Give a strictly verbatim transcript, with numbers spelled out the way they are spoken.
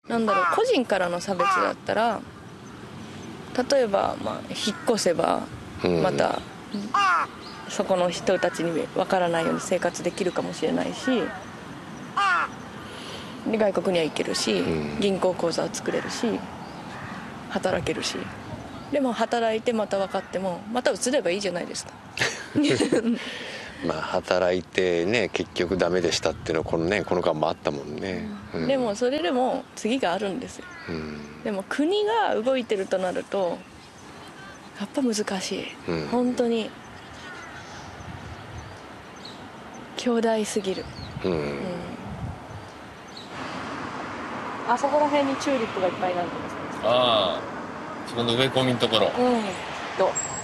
なんだろう、個人からの差別だったら、例えば、まあ、引っ越せばまたそこの人たちに分からないように生活できるかもしれないし、で外国には行けるし、銀行口座は作れるし、働けるし、でも働いてまた分かってもまた移ればいいじゃないですか。 まあ働いてね、結局ダメでしたっていうのはこのね、この間もあったもんね、 うん、でもそれでも次があるんですよ、うん、でも国が動いてるとなるとやっぱ難しい、うん、本当に強大すぎる、うんうん、あそこら辺にチューリップがいっぱいなってますね。 ああ、そこの植え込みのところ、 うん、と